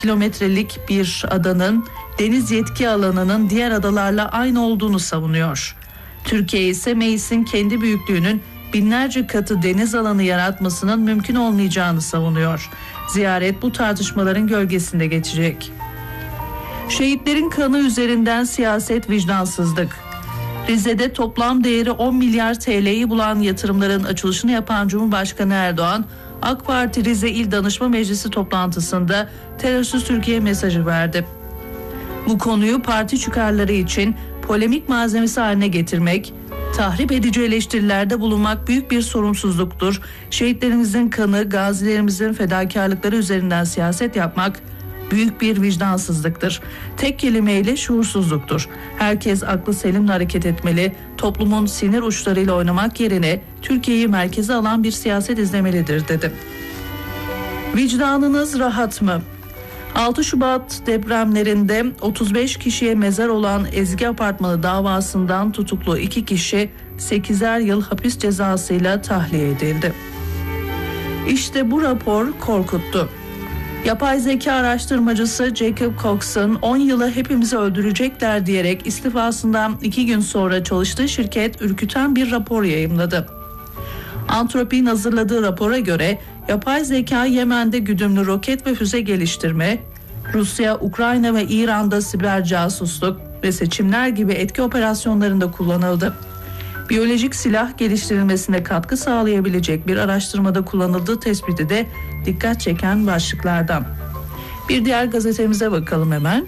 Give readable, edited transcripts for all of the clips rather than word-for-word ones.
kilometrelik bir adanın deniz yetki alanının diğer adalarla aynı olduğunu savunuyor. Türkiye ise meclisin kendi büyüklüğünün binlerce katı deniz alanı yaratmasının mümkün olmayacağını savunuyor. Ziyaret bu tartışmaların gölgesinde geçecek. Şehitlerin kanı üzerinden siyaset, vicdansızlık. Rize'de toplam değeri 10 milyar TL'yi bulan yatırımların açılışını yapan Cumhurbaşkanı Erdoğan, AK Parti Rize İl Danışma Meclisi toplantısında terörsüz Türkiye mesajı verdi. Bu konuyu parti çıkarları için polemik malzemesi haline getirmek, tahrip edici eleştirilerde bulunmak büyük bir sorumsuzluktur. Şehitlerimizin kanı, gazilerimizin fedakarlıkları üzerinden siyaset yapmak büyük bir vicdansızlıktır. Tek kelimeyle şuursuzluktur. Herkes aklı selimle hareket etmeli, toplumun sinir uçlarıyla oynamak yerine Türkiye'yi merkeze alan bir siyaset izlemelidir dedi. Vicdanınız rahat mı? 6 Şubat depremlerinde 35 kişiye mezar olan Ezgi Apartmanı davasından tutuklu 2 kişi 8'er yıl hapis cezasıyla tahliye edildi. İşte bu rapor korkuttu. Yapay zeka araştırmacısı Jacob Cox'un 10 yılı hepimizi öldürecekler diyerek istifasından 2 gün sonra çalıştığı şirket ürküten bir rapor yayımladı. Anthropic'in hazırladığı rapora göre yapay zeka Yemen'de güdümlü roket ve füze geliştirme, Rusya, Ukrayna ve İran'da siber casusluk ve seçimler gibi etki operasyonlarında kullanıldı. Biyolojik silah geliştirilmesine katkı sağlayabilecek bir araştırmada kullanıldığı tespiti de dikkat çeken başlıklardan. Bir diğer gazetemize bakalım hemen.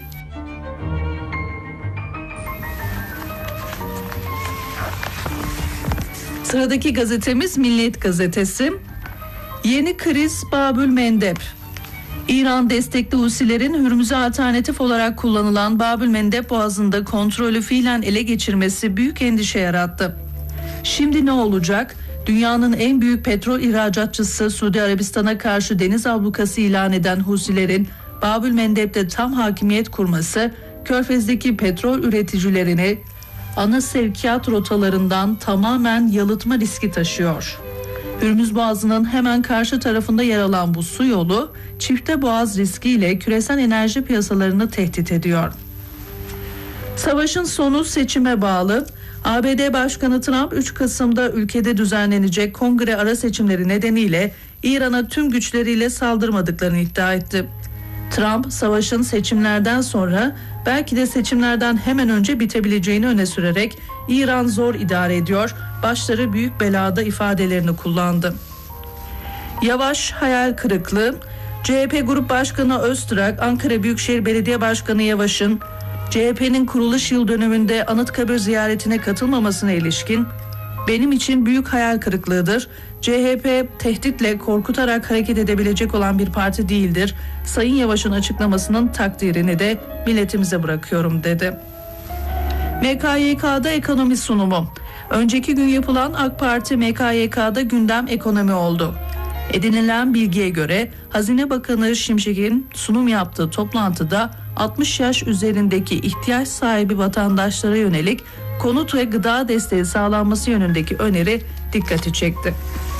Sıradaki gazetemiz Milliyet Gazetesi. Yeni kriz Babül Mendeb. İran destekli Husilerin Hürmüz'e alternatif olarak kullanılan Babül Mendeb Boğazı'nda kontrolü fiilen ele geçirmesi büyük endişe yarattı. Şimdi ne olacak? Dünyanın en büyük petrol ihracatçısı Suudi Arabistan'a karşı deniz ablukası ilan eden Husilerin Babül Mendeb'de tam hakimiyet kurması, Körfez'deki petrol üreticilerini ana sevkiyat rotalarından tamamen yalıtma riski taşıyor. Hürmüz Boğazı'nın hemen karşı tarafında yer alan bu su yolu, çifte boğaz riskiyle küresel enerji piyasalarını tehdit ediyor. Savaşın sonu seçime bağlı. ABD Başkanı Trump 3 Kasım'da ülkede düzenlenecek kongre ara seçimleri nedeniyle İran'a tüm güçleriyle saldırmadıklarını iddia etti. Trump, savaşın seçimlerden sonra belki de seçimlerden hemen önce bitebileceğini öne sürerek İran zor idare ediyor, başları büyük belada ifadelerini kullandı. Yavaş hayal kırıklığı. CHP Grup Başkanı Öztürk, Ankara Büyükşehir Belediye Başkanı Yavaş'ın CHP'nin kuruluş yıl dönümünde Anıtkabir ziyaretine katılmamasına ilişkin benim için büyük hayal kırıklığıdır. CHP tehditle korkutarak hareket edebilecek olan bir parti değildir. Sayın Yavaş'ın açıklamasının takdirini de milletimize bırakıyorum dedi. MKYK'da ekonomi sunumu. Önceki gün yapılan AK Parti MKYK'da gündem ekonomi oldu. Edinilen bilgiye göre Hazine Bakanı Şimşek'in sunum yaptığı toplantıda 60 yaş üzerindeki ihtiyaç sahibi vatandaşlara yönelik konut ve gıda desteği sağlanması yönündeki öneri dikkati çekti.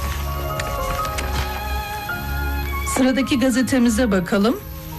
Sıradaki gazetemize bakalım.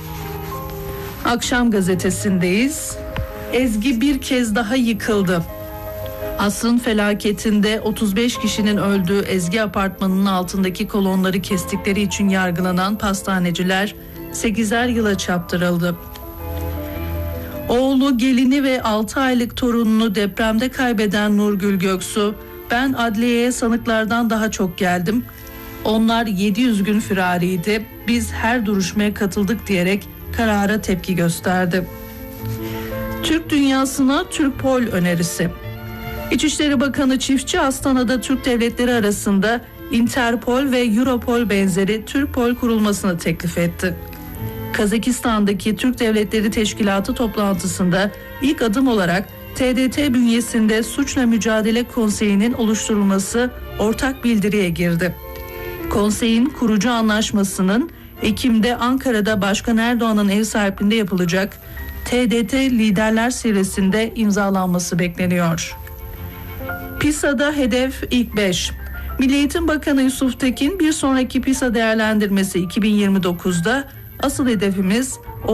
Akşam gazetesindeyiz. Ezgi bir kez daha yıkıldı. Asrın felaketinde 35 kişinin öldüğü Ezgi Apartmanı'nın altındaki kolonları kestikleri için yargılanan pastaneciler 8'er yıla çarptırıldı. Oğlu, gelini ve 6 aylık torununu depremde kaybeden Nurgül Göksu, "Ben adliyeye sanıklardan daha çok geldim. Onlar 700 gün firariydi. Biz her duruşmaya katıldık" diyerek karara tepki gösterdi. Türk dünyasına Türkpol önerisi. İçişleri Bakanı Çiftçi, Astana'da Türk devletleri arasında Interpol ve Europol benzeri Türkpol kurulmasını teklif etti. Kazakistan'daki Türk Devletleri Teşkilatı toplantısında ilk adım olarak TDT bünyesinde Suçla Mücadele Konseyi'nin oluşturulması ortak bildiriye girdi. Konseyin kurucu anlaşmasının Ekim'de Ankara'da Başkan Erdoğan'ın ev sahipliğinde yapılacak TDT Liderler Zirvesi'nde imzalanması bekleniyor. PISA'da hedef ilk 5. Milli Eğitim Bakanı Yusuf Tekin, bir sonraki PISA değerlendirmesi 2029'da asıl hedefimiz